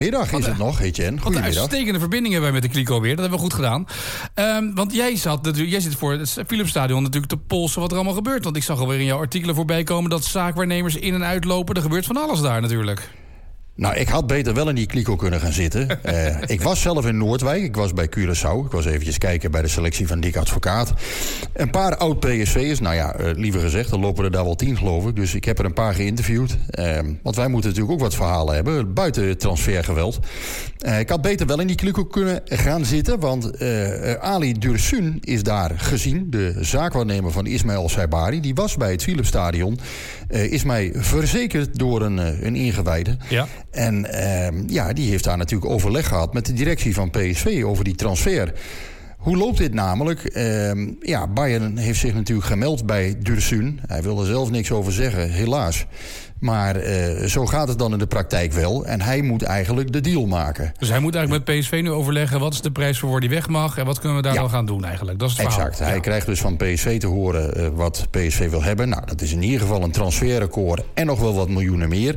Middag is het nog, Etienne. Wat een Goedemiddag. uitstekende verbinding hebben wij met de Kliko weer. Dat hebben we goed gedaan. Want jij zit voor het Philipsstadion natuurlijk te polsen wat er allemaal gebeurt. Want ik zag alweer in jouw artikelen voorbij komen dat zaakwaarnemers in- en uitlopen. Er gebeurt van alles daar natuurlijk. Nou, ik had beter wel in die kliko kunnen gaan zitten. Ik was zelf in Noordwijk. Ik was bij Curaçao. Ik was eventjes kijken bij de selectie van Dick Advocaat. Een paar oud-PSV'ers. Nou ja, liever gezegd, er lopen er daar wel 10, geloof ik. Dus ik heb er een paar geïnterviewd. Want wij moeten natuurlijk ook wat verhalen hebben. Buiten het transfergeweld. Ik had beter wel in die kliko kunnen gaan zitten. Want Ali Dursun is daar gezien. De zaakwaarnemer van Ismaël Saibari. Die was bij het Philipsstadion. Is mij verzekerd door een ingewijde. Ja. En die heeft daar natuurlijk overleg gehad met de directie van PSV over die transfer. Hoe loopt dit namelijk? Bayern heeft zich natuurlijk gemeld bij Dursun. Hij wil er zelf niks over zeggen, helaas. Maar zo gaat het dan in de praktijk wel. En hij moet eigenlijk de deal maken. Dus hij moet eigenlijk met PSV nu overleggen, wat is de prijs voor waar die weg mag en wat kunnen we daar dan gaan doen eigenlijk? Dat is het verhaal. Exact. Hij krijgt dus van PSV te horen wat PSV wil hebben. Nou, dat is in ieder geval een transferrecord en nog wel wat miljoenen meer.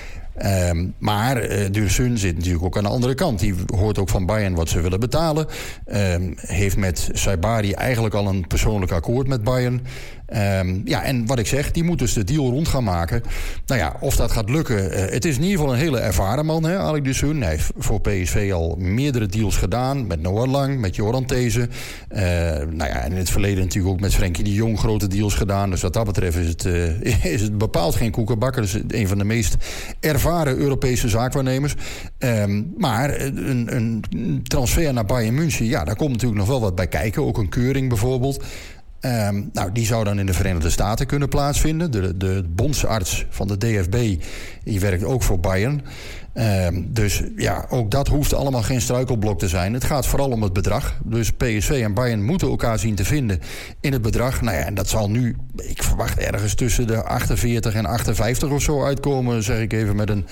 Maar Dursun zit natuurlijk ook aan de andere kant. Die hoort ook van Bayern wat ze willen betalen. Heeft met Saibari eigenlijk al een persoonlijk akkoord met Bayern. En wat ik zeg, die moet dus de deal rond gaan maken. Nou ja, of dat gaat lukken. Het is in ieder geval een hele ervaren man, hè, Ali Dursun. Hij heeft voor PSV al meerdere deals gedaan. Met Noah Lang, met Joran These. En in het verleden natuurlijk ook met Frenkie de Jong grote deals gedaan. Dus wat dat betreft is het bepaald geen koekenbakker. Dus een van de meest ervaren Europese zaakwaarnemers. Maar een transfer naar Bayern München, ja, daar komt natuurlijk nog wel wat bij kijken. Ook een keuring bijvoorbeeld. Die zou dan in de Verenigde Staten kunnen plaatsvinden. De bondsarts van de DFB, die werkt ook voor Bayern. Dus ja, ook dat hoeft allemaal geen struikelblok te zijn. Het gaat vooral om het bedrag. Dus PSV en Bayern moeten elkaar zien te vinden in het bedrag. Nou ja, en dat zal nu, ik verwacht ergens tussen de 48 en 58 of zo uitkomen, zeg ik even met een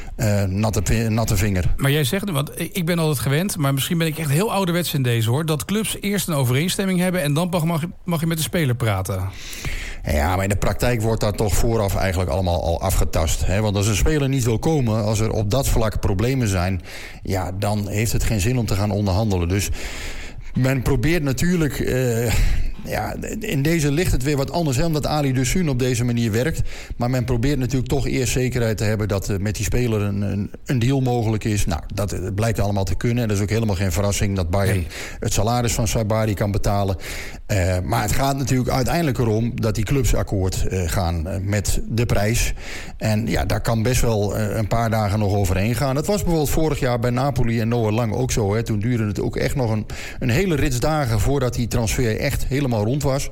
natte vinger. Maar jij zegt, want ik ben altijd gewend, maar misschien ben ik echt heel ouderwets in deze hoor, dat clubs eerst een overeenstemming hebben en dan mag je met de speler praten. Ja, maar in de praktijk wordt dat toch vooraf eigenlijk allemaal al afgetast. Hè? Want als een speler niet wil komen, als er op dat vlak problemen zijn, ja, dan heeft het geen zin om te gaan onderhandelen. Dus men probeert natuurlijk, in deze ligt het weer wat anders, hè, omdat Ali Dursun op deze manier werkt. Maar men probeert natuurlijk toch eerst zekerheid te hebben dat met die speler een deal mogelijk is. Nou, dat blijkt allemaal te kunnen. En dat is ook helemaal geen verrassing dat Bayern het salaris van Saibari kan betalen. Maar het gaat natuurlijk uiteindelijk erom dat die clubs akkoord gaan met de prijs. En ja, daar kan best wel een paar dagen nog overheen gaan. Dat was bijvoorbeeld vorig jaar bij Napoli en Noah Lang ook zo. Hè. Toen duurde het ook echt nog een hele rits dagen voordat die transfer echt helemaal rond was.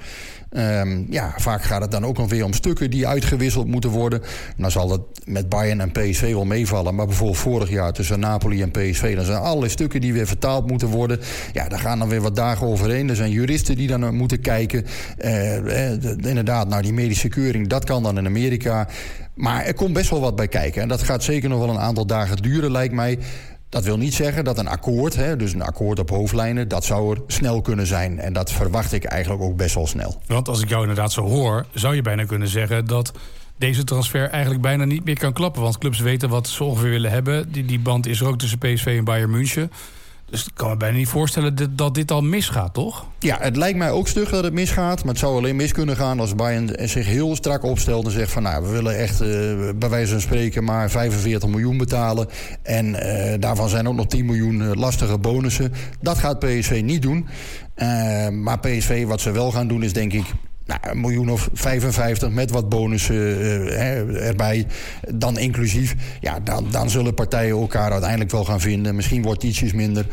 Vaak gaat het dan ook nog weer om stukken die uitgewisseld moeten worden. Dan zal dat met Bayern en PSV wel meevallen. Maar bijvoorbeeld vorig jaar tussen Napoli en PSV, dan zijn allerlei stukken die weer vertaald moeten worden. Ja, daar gaan dan weer wat dagen overheen. Er zijn juristen die dan moeten kijken. Inderdaad, nou die medische keuring, dat kan dan in Amerika. Maar er komt best wel wat bij kijken. En dat gaat zeker nog wel een aantal dagen duren, lijkt mij. Dat wil niet zeggen dat een akkoord, dus een akkoord op hoofdlijnen, dat zou er snel kunnen zijn. En dat verwacht ik eigenlijk ook best wel snel. Want als ik jou inderdaad zo hoor, zou je bijna kunnen zeggen dat deze transfer eigenlijk bijna niet meer kan klappen. Want clubs weten wat ze ongeveer willen hebben. Die band is er ook tussen PSV en Bayern München. Dus ik kan me bijna niet voorstellen dat dit al misgaat, toch? Ja, het lijkt mij ook stug dat het misgaat. Maar het zou alleen mis kunnen gaan als Bayern zich heel strak opstelt en zegt van, nou, we willen echt bij wijze van spreken maar 45 miljoen betalen. En daarvan zijn ook nog 10 miljoen lastige bonussen. Dat gaat PSV niet doen. Maar PSV, wat ze wel gaan doen, is denk ik een miljoen of 55 met wat bonussen erbij, dan inclusief. Ja, dan zullen partijen elkaar uiteindelijk wel gaan vinden. Misschien wordt het ietsjes minder.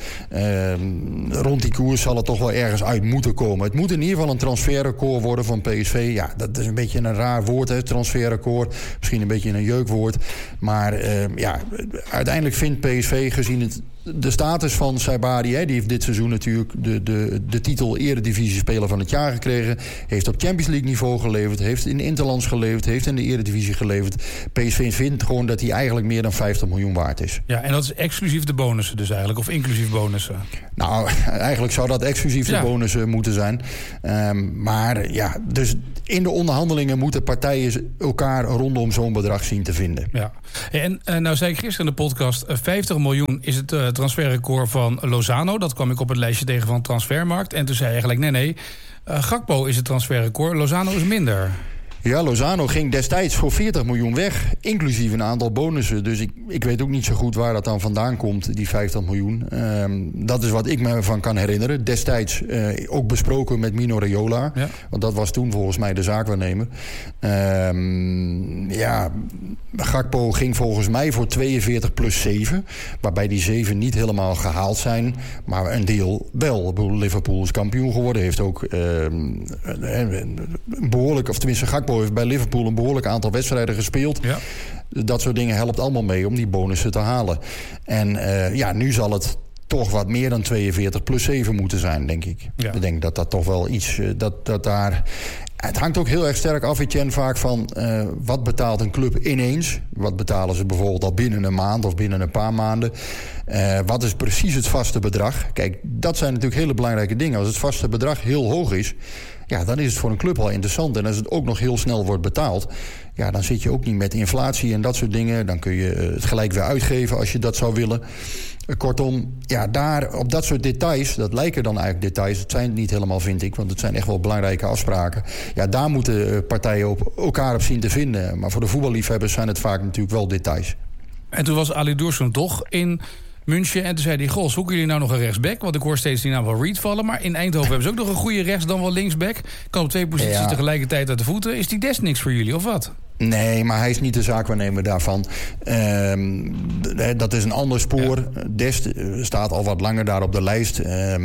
Rond die koers zal het toch wel ergens uit moeten komen. Het moet in ieder geval een transferrecord worden van PSV. Ja, dat is een beetje een raar woord, hè, transferrecord. Misschien een beetje een jeukwoord. Maar uiteindelijk vindt PSV, gezien de status van Saibari, die heeft dit seizoen natuurlijk de titel Eredivisie-speler van het jaar gekregen. Heeft op Champions League niveau geleverd. Heeft in Interlands geleverd. Heeft in de Eredivisie geleverd. PSV vindt gewoon dat hij eigenlijk meer dan 50 miljoen waard is. Ja, en dat is exclusief de bonussen dus eigenlijk? Of inclusief bonussen? Nou, eigenlijk zou dat exclusief de bonussen moeten zijn. Maar ja, dus in de onderhandelingen moeten partijen elkaar rondom zo'n bedrag zien te vinden. Ja. En nou zei ik gisteren in de podcast, 50 miljoen is het transferrecord van Lozano. Dat kwam ik op het lijstje tegen van Transfermarkt. En toen zei je eigenlijk, nee, Gakpo is het transferrecord, Lozano is minder. Ja, Lozano ging destijds voor 40 miljoen weg, inclusief een aantal bonussen. Dus ik weet ook niet zo goed waar dat dan vandaan komt, die 50 miljoen. Dat is wat ik me van kan herinneren. Destijds ook besproken met Mino Raiola. Ja. Want dat was toen volgens mij de zaakwaarnemer. Gakpo ging volgens mij voor 42 plus 7. Waarbij die 7 niet helemaal gehaald zijn. Maar een deel wel. Liverpool is kampioen geworden. Heeft ook behoorlijk, of tenminste Gakpo heeft bij Liverpool een behoorlijk aantal wedstrijden gespeeld. Ja. Dat soort dingen helpt allemaal mee om die bonussen te halen. En nu zal het toch wat meer dan 42 plus 7 moeten zijn, denk ik. Ja. Ik denk dat toch wel iets... dat daar... Het hangt ook heel erg sterk af, Etienne, vaak van wat betaalt een club ineens? Wat betalen ze bijvoorbeeld al binnen een maand of binnen een paar maanden? Wat is precies het vaste bedrag? Kijk, dat zijn natuurlijk hele belangrijke dingen. Als het vaste bedrag heel hoog is, ja, dan is het voor een club al interessant. En als het ook nog heel snel wordt betaald, ja, dan zit je ook niet met inflatie en dat soort dingen. Dan kun je het gelijk weer uitgeven als je dat zou willen. Kortom, ja, daar op dat soort details, dat lijken dan eigenlijk details. Het zijn het niet helemaal, vind ik, want het zijn echt wel belangrijke afspraken. Ja, daar moeten partijen elkaar op zien te vinden. Maar voor de voetballiefhebbers zijn het vaak natuurlijk wel details. En toen was Ali Dursun toch in München en toen zei hij, goh, zoeken jullie nou nog een rechtsback? Want ik hoor steeds die naam van Reed vallen. Maar in Eindhoven hebben ze ook nog een goede rechts dan wel linksback. Kan op 2 posities tegelijkertijd uit de voeten. Is die Dest niks voor jullie, of wat? Nee, maar hij is niet de zaakwaarnemer daarvan. Dat is een ander spoor. Ja. Dest staat al wat langer daar op de lijst.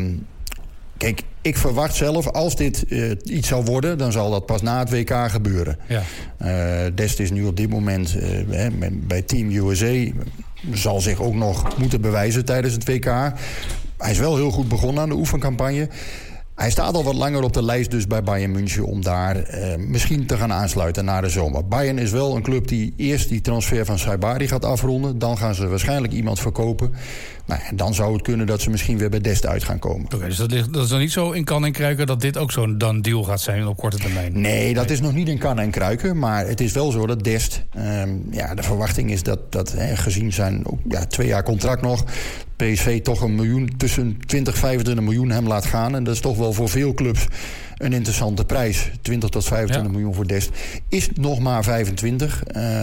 Kijk, ik verwacht zelf, als dit iets zou worden, dan zal dat pas na het WK gebeuren. Ja. Dest is nu op dit moment bij Team USA, zal zich ook nog moeten bewijzen tijdens het WK. Hij is wel heel goed begonnen aan de oefencampagne. Hij staat al wat langer op de lijst dus bij Bayern München om daar misschien te gaan aansluiten na de zomer. Bayern is wel een club die eerst die transfer van Saibari gaat afronden. Dan gaan ze waarschijnlijk iemand verkopen. Nou, en dan zou het kunnen dat ze misschien weer bij Dest uit gaan komen. Oké, dus dat is dan niet zo in kan en kruiken dat dit ook zo'n done deal gaat zijn op korte termijn? Nee, dat is nog niet in kan en kruiken. Maar het is wel zo dat Dest, de verwachting is dat gezien zijn 2 jaar contract nog, PSV toch $1 miljoen, tussen 20 en 25 miljoen hem laat gaan. En dat is toch wel voor veel clubs een interessante prijs. 20 tot 25 miljoen voor Dest. Is nog maar 25.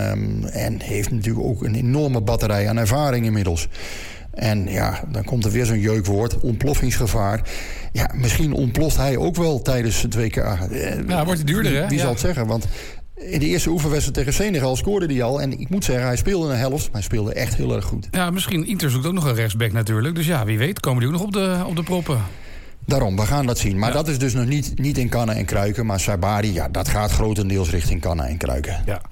En heeft natuurlijk ook een enorme batterij aan ervaring inmiddels. En ja, dan komt er weer zo'n jeukwoord, ontploffingsgevaar. Ja, misschien ontploft hij ook wel tijdens het WK. Ja, wordt hij duurder, hè? Wie zal het zeggen? Want in de eerste oefenwedstrijd tegen Senegal scoorde hij al. En ik moet zeggen, hij speelde een helft, maar hij speelde echt heel erg goed. Ja, misschien Inter zoekt ook nog een rechtsback natuurlijk. Dus ja, wie weet komen die ook nog op de proppen. Daarom, we gaan dat zien. Maar dat is dus nog niet in kannen en kruiken. Maar Saibari, dat gaat grotendeels richting kannen en kruiken. Ja.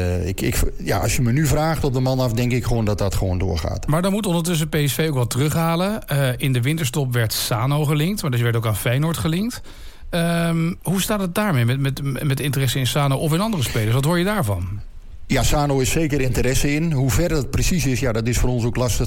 Daar, als je me nu vraagt op de man af, denk ik gewoon dat gewoon doorgaat. Maar dan moet ondertussen PSV ook wat terughalen. In de winterstop werd Sano gelinkt, maar dus werd ook aan Feyenoord gelinkt. Hoe staat het daarmee met interesse in Sano of in andere spelers? Wat hoor je daarvan? Ja, Sano is zeker interesse in. Hoe ver dat precies is, dat is voor ons ook lastig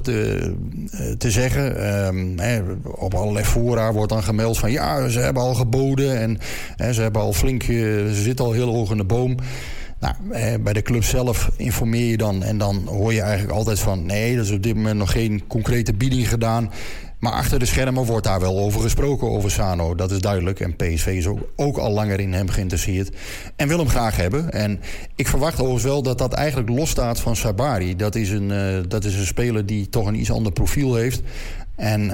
te zeggen. Op allerlei fora wordt dan gemeld van ze hebben al geboden en ze hebben al flink, ze zitten al heel hoog in de boom. Nou, bij de club zelf informeer je dan en dan hoor je eigenlijk altijd van nee, er is op dit moment nog geen concrete bieding gedaan. Maar achter de schermen wordt daar wel over gesproken, over Sano. Dat is duidelijk. En PSV is ook al langer in hem geïnteresseerd. En wil hem graag hebben. En ik verwacht overigens wel dat eigenlijk losstaat van Saibari. Dat is een speler die toch een iets ander profiel heeft. En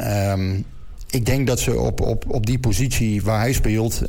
ik denk dat ze op die positie waar hij speelt,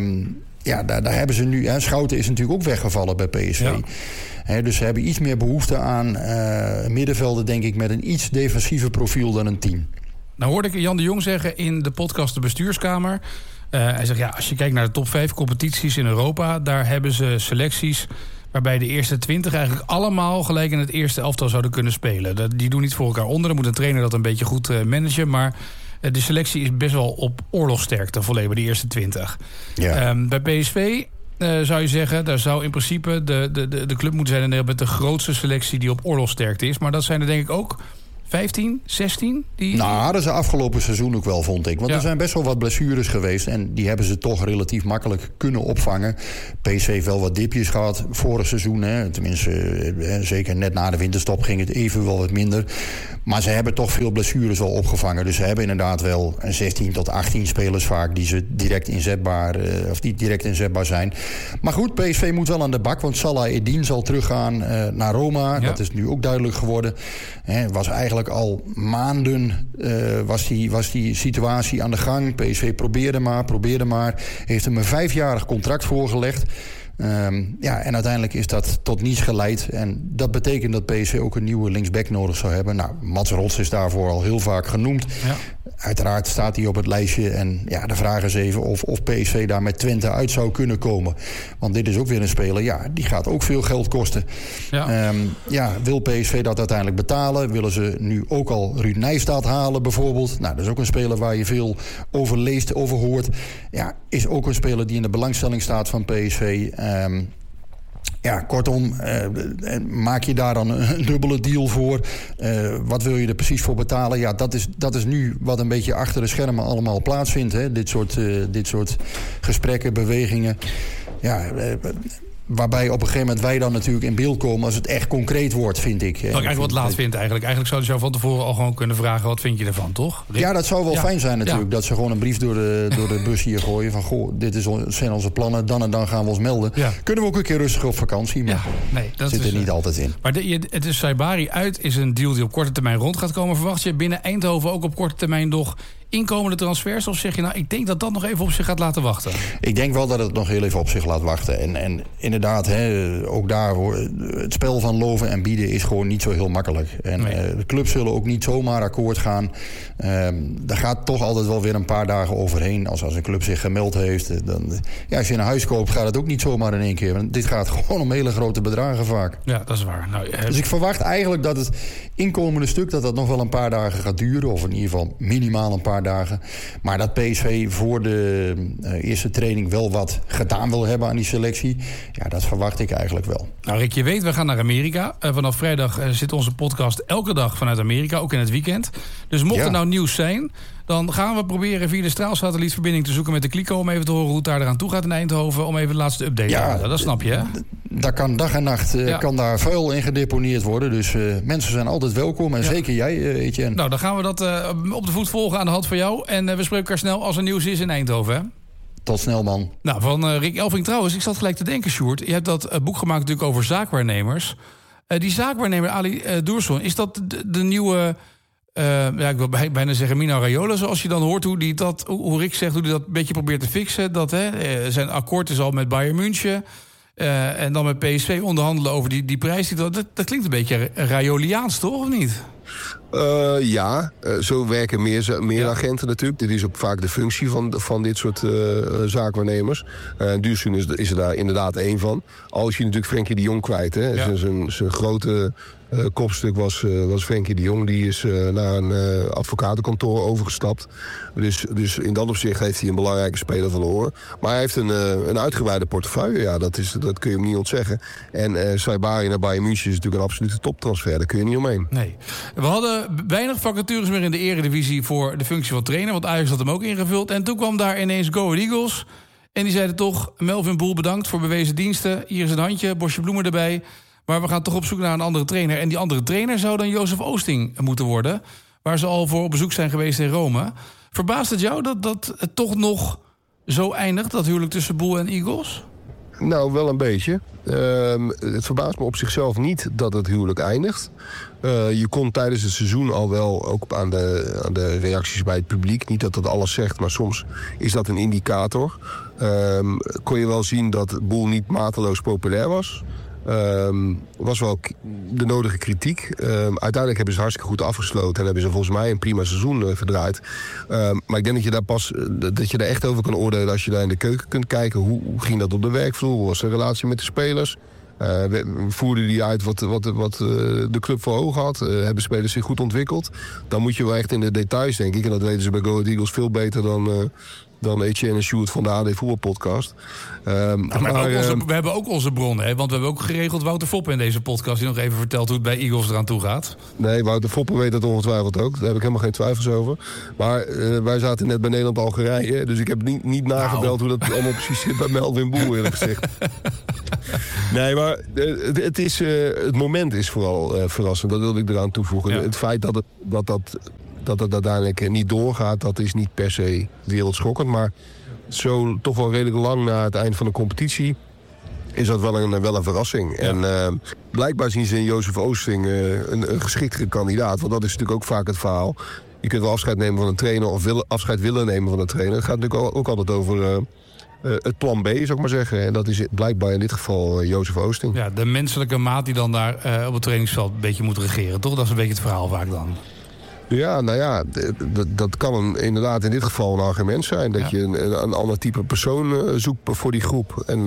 daar hebben ze nu. Schouten is natuurlijk ook weggevallen bij PSV. Ja. Dus ze hebben iets meer behoefte aan middenvelden, denk ik, met een iets defensiever profiel dan een 10. Nou hoorde ik Jan de Jong zeggen in de podcast De Bestuurskamer. Hij zegt, als je kijkt naar de top 5 competities in Europa, daar hebben ze selecties waarbij de eerste 20 eigenlijk allemaal gelijk in het eerste elftal zouden kunnen spelen. Die doen niet voor elkaar onder. Dan moet een trainer dat een beetje goed managen. Maar de selectie is best wel op oorlogsterkte volledig bij de eerste 20. Ja. Bij PSV zou je zeggen, daar zou in principe de club moeten zijn in Nederland met de grootste selectie die op oorlogsterkte is. Maar dat zijn er denk ik ook 15, 16? Nou, hadden ze afgelopen seizoen ook wel, vond ik. Want er zijn best wel wat blessures geweest. En die hebben ze toch relatief makkelijk kunnen opvangen. PSV heeft wel wat dipjes gehad vorig seizoen. Hè. Tenminste, zeker net na de winterstop ging het even wel wat minder. Maar ze hebben toch veel blessures wel opgevangen. Dus ze hebben inderdaad wel 16 tot 18 spelers vaak die ze direct inzetbaar zijn. Maar goed, PSV moet wel aan de bak. Want Salah Eddin zal teruggaan naar Roma. Ja. Dat is nu ook duidelijk geworden. Was eigenlijk al maanden was die situatie aan de gang. PSV probeerde maar. Heeft hem een 5-jarig contract voorgelegd. En uiteindelijk is dat tot niets geleid. En dat betekent dat PSV ook een nieuwe linksback nodig zou hebben. Nou, Mats Rots is daarvoor al heel vaak genoemd. Ja. Uiteraard staat hij op het lijstje. En ja, de vraag is even of PSV daar met Twente uit zou kunnen komen. Want dit is ook weer een speler, die gaat ook veel geld kosten. Ja. Wil PSV dat uiteindelijk betalen? Willen ze nu ook al Ruud Nijstaat halen bijvoorbeeld? Nou, dat is ook een speler waar je veel over leest, over hoort. Ja, is ook een speler die in de belangstelling staat van PSV. Kortom, maak je daar dan een dubbele deal voor? Wat wil je er precies voor betalen? Ja, dat is nu wat een beetje achter de schermen allemaal plaatsvindt. Hè? Dit soort gesprekken, bewegingen. Waarbij op een gegeven moment wij dan natuurlijk in beeld komen als het echt concreet wordt, vind ik. Wat ik eigenlijk wat laat vind eigenlijk. Eigenlijk zouden ze jou van tevoren al gewoon kunnen vragen, wat vind je ervan, toch? Rick? Ja, dat zou wel fijn zijn natuurlijk. Ja. Dat ze gewoon een brief door de bus hier gooien van, goh, dit zijn onze plannen, dan en dan gaan we ons melden. Ja. Kunnen we ook een keer rustig op vakantie, maar dat zit er niet altijd in. Maar het is Saibari uit, is een deal die op korte termijn rond gaat komen. Verwacht je binnen Eindhoven ook op korte termijn nog inkomende transfers? Of zeg je, nou, ik denk dat dat nog even op zich gaat laten wachten? Ik denk wel dat het nog heel even op zich laat wachten. En inderdaad, ook daar, het spel van loven en bieden is gewoon niet zo heel makkelijk. En de clubs zullen ook niet zomaar akkoord gaan. Daar gaat toch altijd wel weer een paar dagen overheen. Als een club zich gemeld heeft. Dan, als je een huis koopt, gaat het ook niet zomaar in één keer. Want dit gaat gewoon om hele grote bedragen vaak. Ja, dat is waar. Dus ik verwacht eigenlijk dat het inkomende stuk dat nog wel een paar dagen gaat duren. Of in ieder geval minimaal een paar dagen. Maar dat PSV voor de eerste training wel wat gedaan wil hebben aan die selectie. Ja, dat verwacht ik eigenlijk wel. Nou Rick, je weet, we gaan naar Amerika. Vanaf vrijdag zit onze podcast elke dag vanuit Amerika, ook in het weekend. Dus mocht er nou nieuws zijn, dan gaan we proberen via de straalsatellietverbinding te zoeken met de Kliko om even te horen hoe het daar eraan toe gaat in Eindhoven, om even de laatste update te halen. Dat snap je, hè? Daar kan dag en nacht kan daar vuil in gedeponeerd worden. Dus mensen zijn altijd welkom. En zeker jij, Etienne. Nou, dan gaan we dat op de voet volgen aan de hand van jou. En we spreken elkaar snel als er nieuws is in Eindhoven, hè? Tot snel, man. Nou, van Rick Elfrink trouwens. Ik zat gelijk te denken, Sjoerd. Je hebt dat boek gemaakt natuurlijk over zaakwaarnemers. Die zaakwaarnemer Ali Doerson, is dat de nieuwe... ik wil bijna zeggen Mino Raiola, zoals je dan hoort hoe Rick zegt, hoe hij dat een beetje probeert te fixen. Dat zijn akkoord is al met Bayern München. En dan met PSV onderhandelen over die prijs. Dat klinkt een beetje Raioliaans, toch? Of niet? Zo werken meer agenten natuurlijk. Dit is ook vaak de functie van dit soort zaakwaarnemers. Duursun is er daar inderdaad één van. Al is je natuurlijk Frenkie de Jong kwijt. Hè? Ja. Zijn grote kopstuk was Frenkie de Jong. Die is naar een advocatenkantoor overgestapt. Dus in dat opzicht heeft hij een belangrijke speler verloren. Maar hij heeft een uitgebreide portefeuille. Ja, dat kun je hem niet ontzeggen. En Saibari naar Bayern München is natuurlijk een absolute toptransfer. Daar kun je niet omheen. Nee. We hadden weinig vacatures meer in de eredivisie voor de functie van trainer. Want Ajax had hem ook ingevuld. En toen kwam daar ineens Go Ahead Eagles. En die zeiden toch, Melvin Boel bedankt voor bewezen diensten. Hier is een handje, bosje bloemen erbij. Maar we gaan toch op zoek naar een andere trainer. En die andere trainer zou dan Jozef Oosting moeten worden. Waar ze al voor op bezoek zijn geweest in Rome. Verbaast het jou dat het toch nog zo eindigt, dat huwelijk tussen Boel en Eagles? Nou, wel een beetje. Het verbaast me op zichzelf niet dat het huwelijk eindigt. Je kon tijdens het seizoen al wel, ook aan de reacties bij het publiek... niet dat dat alles zegt, maar soms is dat een indicator. Kon je wel zien dat Boel niet mateloos populair was... was wel de nodige kritiek. Uiteindelijk hebben ze hartstikke goed afgesloten... en hebben ze volgens mij een prima seizoen verdraaid. Maar ik denk dat je daar echt over kan oordelen... als je daar in de keuken kunt kijken. Hoe ging dat op de werkvloer? Hoe was de relatie met de spelers? Voerden die uit wat de club voor ogen had? Hebben spelers zich goed ontwikkeld? Dan moet je wel echt in de details, denk ik. En dat weten ze bij Go Ahead Eagles veel beter dan Etienne en Sjoerd van de AD Voetbalpodcast. We hebben ook onze bronnen, hè? Want we hebben ook geregeld Wouter Foppen in deze podcast... die nog even vertelt hoe het bij Eagles eraan toe gaat. Nee, Wouter Foppen weet dat ongetwijfeld ook. Daar heb ik helemaal geen twijfels over. Maar wij zaten net bij Nederland-Algerije... dus ik heb niet nagebeld hoe dat allemaal precies zit bij Melvin Boer, eerlijk gezegd. Nee, maar het moment is vooral verrassend. Dat wilde ik eraan toevoegen. Ja. Het feit dat het uiteindelijk niet doorgaat, dat is niet per se wereldschokkend. Maar zo toch wel redelijk lang na het eind van de competitie is dat wel een verrassing. Ja. En blijkbaar zien ze in Jozef Oosting een geschiktere kandidaat. Want dat is natuurlijk ook vaak het verhaal. Je kunt wel afscheid nemen van een trainer of afscheid willen nemen van een trainer. Het gaat natuurlijk ook altijd over het plan B, zou ik maar zeggen. En dat is blijkbaar in dit geval Jozef Oosting. Ja, de menselijke maat die dan daar op het trainingsveld een beetje moet regeren. Toch? Dat is een beetje het verhaal vaak dan. Ja, nou ja, dat kan inderdaad in dit geval een argument zijn. Dat je een ander type persoon zoekt voor die groep. En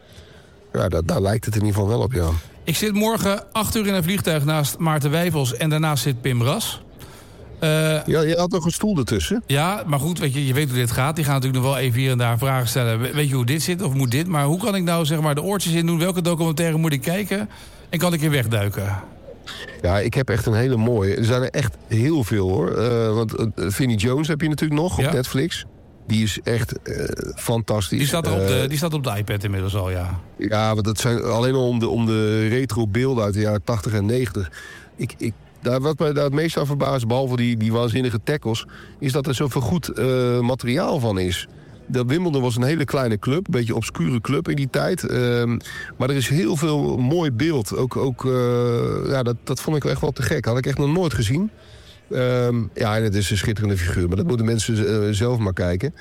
daar lijkt het in ieder geval wel op, ja. Ik zit morgen 8 uur in een vliegtuig naast Maarten Wijfels... en daarnaast zit Pim Ras. Ja, je had nog een stoel ertussen. Ja, maar goed, je weet hoe dit gaat. Die gaan natuurlijk nog wel even hier en daar vragen stellen. Weet je hoe dit zit of moet dit? Maar hoe kan ik nou zeg maar de oortjes in doen? Welke documentaire moet ik kijken? En kan ik er wegduiken? Ja, ik heb echt een hele mooie. Er zijn er echt heel veel, hoor. Want Vinnie Jones heb je natuurlijk nog op Netflix. Die is echt fantastisch. Die staat op de iPad inmiddels al, ja. Ja, want dat zijn alleen al om de retro beelden uit de jaren 80 en 90. Wat mij daar het meest aan verbaast, behalve die waanzinnige tackles, is dat er zoveel goed materiaal van is. Dat Wimbledon was een hele kleine club, een beetje obscure club in die tijd. Maar er is heel veel mooi beeld. Dat vond ik echt wel te gek. Had ik echt nog nooit gezien. En het is een schitterende figuur, maar dat moeten mensen zelf maar kijken.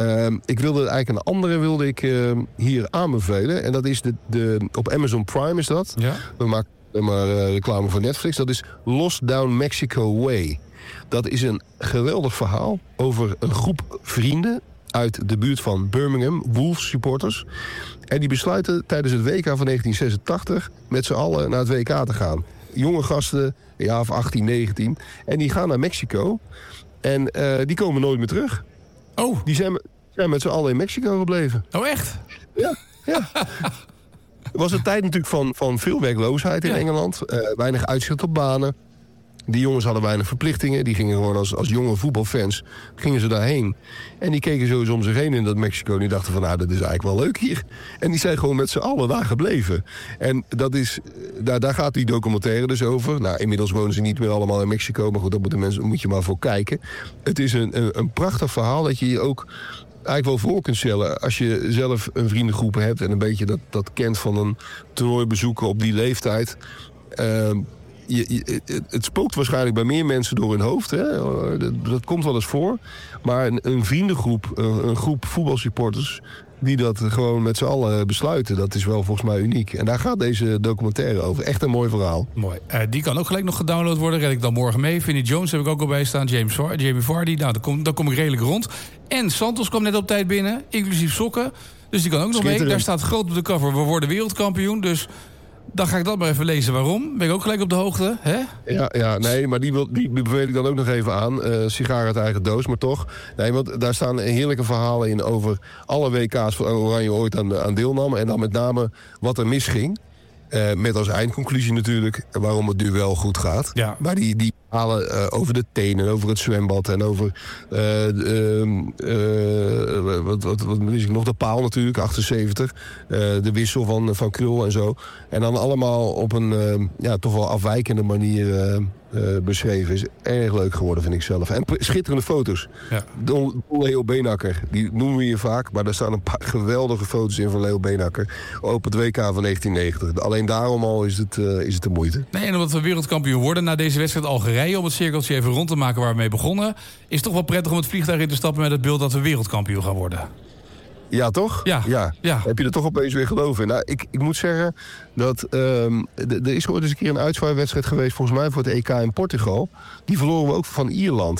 Een andere hier aanbevelen. En dat is op Amazon Prime is dat. Ja. We maken maar reclame voor Netflix. Dat is Lost Down Mexico Way. Dat is een geweldig verhaal over een groep vrienden uit de buurt van Birmingham, Wolves supporters. En die besluiten tijdens het WK van 1986 met z'n allen naar het WK te gaan. Jonge gasten, een jaar of 18, 19. En die gaan naar Mexico. En die komen nooit meer terug. Oh. Die zijn met z'n allen in Mexico gebleven. Oh, echt? Ja. Het was een tijd natuurlijk van veel werkloosheid in Engeland. Weinig uitzicht op banen. Die jongens hadden weinig verplichtingen. Die gingen gewoon als jonge voetbalfans gingen ze daarheen. En die keken sowieso om zich heen in dat Mexico. En die dachten van, dat is eigenlijk wel leuk hier. En die zijn gewoon met z'n allen daar gebleven. En dat is, daar gaat die documentaire dus over. Nou, inmiddels wonen ze niet meer allemaal in Mexico. Maar goed, daar moet je maar voor kijken. Het is een prachtig verhaal dat je je ook eigenlijk wel voor kunt stellen. Als je zelf een vriendengroep hebt en een beetje dat kent van een toernooi bezoeken op die leeftijd. Het spookt waarschijnlijk bij meer mensen door hun hoofd. Hè? Dat komt wel eens voor. Maar een vriendengroep, een groep voetbalsupporters die dat gewoon met z'n allen besluiten, dat is wel volgens mij uniek. En daar gaat deze documentaire over. Echt een mooi verhaal. Mooi. Die kan ook gelijk nog gedownload worden. Red ik dan morgen mee. Vinnie Jones heb ik ook al bij staan. Jamie Vardy. Nou, dan kom ik redelijk rond. En Santos kwam net op tijd binnen. Inclusief sokken. Dus die kan ook nog mee. Daar staat groot op de cover. We worden wereldkampioen. Dus dan ga ik dat maar even lezen. Waarom? Ben ik ook gelijk op de hoogte, hè? Ja, nee, maar die beveel ik dan ook nog even aan. Sigaar uit eigen doos, maar toch. Nee, want daar staan heerlijke verhalen in over alle WK's van Oranje ooit aan deelnam. En dan met name wat er misging. Met als eindconclusie natuurlijk waarom het nu wel goed gaat. Ja. Maar die verhalen over de tenen, over het zwembad en over wat mis ik nog? De paal natuurlijk, 78. De wissel van Krul en zo. En dan allemaal op een toch wel afwijkende manier beschreven. Is erg leuk geworden, vind ik zelf. En schitterende foto's. Ja. Leo Beenakker, die noemen we hier vaak. Maar daar staan een paar geweldige foto's in van Leo Beenakker. Op het WK van 1990. Alleen daarom al is het de moeite. Nee, en omdat we wereldkampioen worden na deze wedstrijd Algerije, om het cirkeltje even rond te maken waar we mee begonnen, is het toch wel prettig om het vliegtuig in te stappen met het beeld dat we wereldkampioen gaan worden. Ja, toch? Ja. Heb je er toch opeens weer geloof in? Nou, ik moet zeggen dat er is ooit eens een keer een uitzwaaiwedstrijd geweest, volgens mij voor het EK in Portugal. Die verloren we ook van Ierland.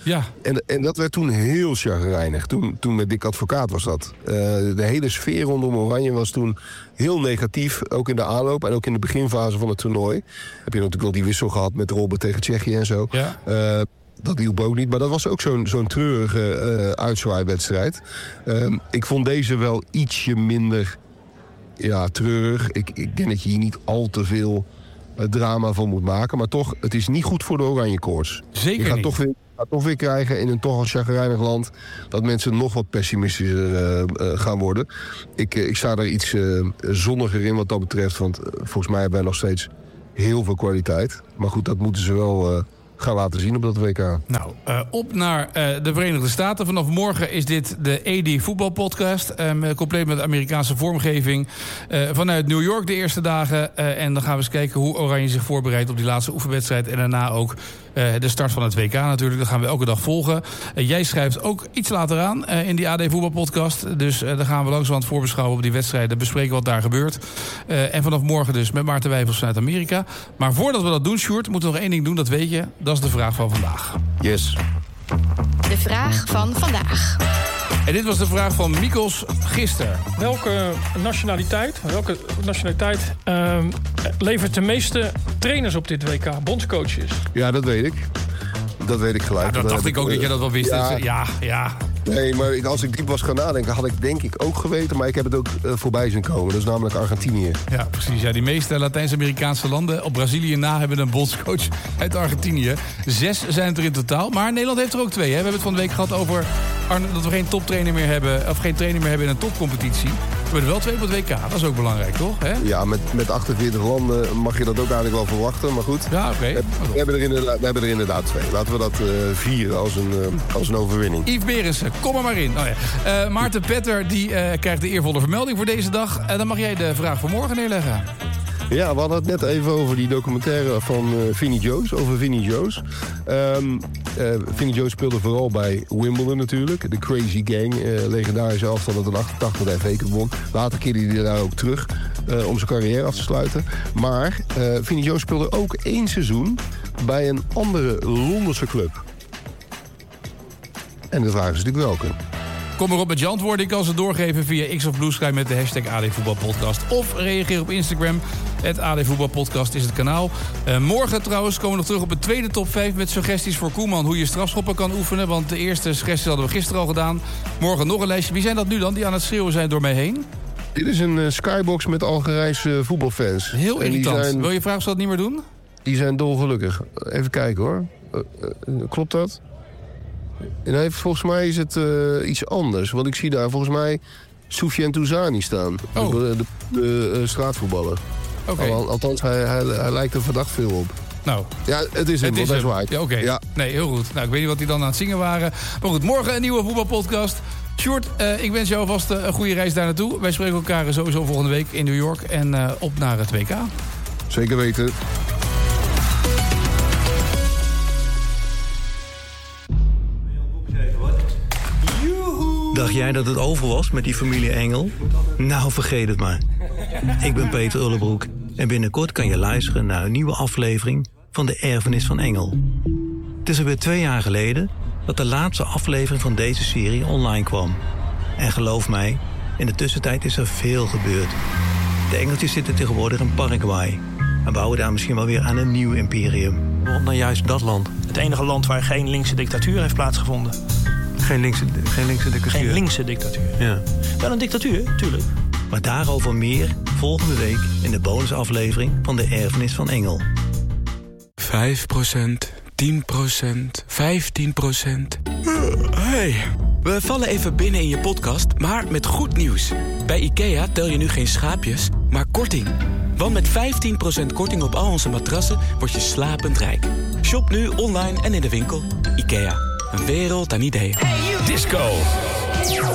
Ja. En dat werd toen heel chagrijnig. Toen met Dick Advocaat was dat. De hele sfeer rondom Oranje was toen heel negatief. Ook in de aanloop en ook in de beginfase van het toernooi. Heb je natuurlijk wel die wissel gehad met Robben tegen Tsjechië en zo. Ja. Dat hielp ook niet, maar dat was ook zo'n treurige uitzwaaiwedstrijd. Ik vond deze wel ietsje minder treurig. Ik denk dat je hier niet al te veel drama van moet maken. Maar toch, het is niet goed voor de Oranje koorts. Zeker je gaat niet. toch weer krijgen in een toch al chagrijnig land dat mensen nog wat pessimistischer gaan worden. Ik sta daar iets zonniger in wat dat betreft. Want volgens mij hebben wij nog steeds heel veel kwaliteit. Maar goed, dat moeten ze wel gaan laten zien op dat WK. Nou, op naar de Verenigde Staten. Vanaf morgen is dit de AD voetbalpodcast. Compleet met Amerikaanse vormgeving. Vanuit New York de eerste dagen. En dan gaan we eens kijken hoe Oranje zich voorbereidt op die laatste oefenwedstrijd. En daarna ook de start van het WK natuurlijk. Dat gaan we elke dag volgen. Jij schrijft ook iets later aan in die AD voetbalpodcast. Dus dan gaan we langzamerhand voorbeschouwen op die wedstrijden. Bespreken wat daar gebeurt. En vanaf morgen dus met Maarten Wijfels vanuit Amerika. Maar voordat we dat doen, Sjoerd, moeten we nog één ding doen. Dat weet je. Dat is de vraag van vandaag. Yes. De vraag van vandaag. En dit was de vraag van Mikos gisteren. Welke nationaliteit levert de meeste trainers op dit WK? Bondscoaches? Ja, dat weet ik. Dat weet ik gelijk. Dat dacht ik ook dat je dat wel wist. Ja. Nee, maar als ik diep was gaan nadenken, had ik denk ik ook geweten. Maar ik heb het ook voorbij zien komen. Dat is namelijk Argentinië. Ja, precies. Ja, die meeste Latijns-Amerikaanse landen op Brazilië na hebben een bondscoach uit Argentinië. 6 zijn het er in totaal. Maar Nederland heeft er ook 2. Hè? We hebben het van de week gehad over dat we geen toptrainer meer hebben, of geen trainer meer hebben in een topcompetitie. We hebben er wel 2 op het WK. Dat is ook belangrijk, toch? Hè? Ja, met 48 landen mag je dat ook eigenlijk wel verwachten. Maar goed, ja, okay. We hebben er inderdaad 2. Laten we dat vieren als een overwinning. Yves Berensen, kom er maar in. Oh ja. Maarten Petter die krijgt de eervolle vermelding voor deze dag. Dan mag jij de vraag voor morgen neerleggen. Ja, we hadden het net even over die documentaire van Vinnie Jones. Over Vinnie Jones. Vinnie Jones speelde vooral bij Wimbledon natuurlijk. De Crazy Gang. Legendarische elftal dat in 88 de FA Cup won. Later keerde hij daar ook terug om zijn carrière af te sluiten. Maar Vinnie Jones speelde ook 1 seizoen bij een andere Londense club. En de vraag is natuurlijk welke. Kom erop met je antwoorden. Ik kan ze doorgeven via X of Blue Sky met de hashtag AD Voetbalpodcast. Of reageer op Instagram. @AD Voetbalpodcast is het kanaal. Morgen trouwens komen we nog terug op een tweede top 5... met suggesties voor Koeman hoe je strafschoppen kan oefenen. Want de eerste suggesties hadden we gisteren al gedaan. Morgen nog een lijstje. Wie zijn dat nu dan die aan het schreeuwen zijn door mij heen? Dit is een skybox met Algerijnse voetbalfans. Heel irritant. Wil je vragen of ze dat niet meer doen? Die zijn dolgelukkig. Even kijken hoor. Klopt dat? Nee, volgens mij is het iets anders. Want ik zie daar volgens mij Soufiane Touzani staan. Oh. De straatvoetballer. Okay. Althans, hij lijkt er verdacht veel op. Nou, ja, het is hem, dat is waar. Ja, oké. Ja. Nee, heel goed. Nou, ik weet niet wat die dan aan het zingen waren. Maar goed, morgen een nieuwe voetbalpodcast. Sjoerd, ik wens jou alvast een goede reis daar naartoe. Wij spreken elkaar sowieso volgende week in New York. En op naar het WK. Zeker weten. Dacht jij dat het over was met die familie Engel? Nou, vergeet het maar. Ik ben Peter Ullebroek en binnenkort kan je luisteren naar een nieuwe aflevering van De Erfenis van Engel. Het is alweer 2 jaar geleden dat de laatste aflevering van deze serie online kwam. En geloof mij, in de tussentijd is er veel gebeurd. De Engeltjes zitten tegenwoordig in Paraguay en bouwen daar misschien wel weer aan een nieuw imperium. Waarom dan juist dat land? Het enige land waar geen linkse dictatuur heeft plaatsgevonden. Geen linkse dictatuur? Geen linkse dictatuur. Ja. Wel een dictatuur, tuurlijk. Maar daarover meer volgende week in de bonusaflevering van De Erfenis van Engel. 5%, 10%, 15%. Hey, we vallen even binnen in je podcast, maar met goed nieuws. Bij IKEA tel je nu geen schaapjes, maar korting. Want met 15% korting op al onze matrassen word je slapend rijk. Shop nu online en in de winkel. IKEA, een wereld aan ideeën. Disco.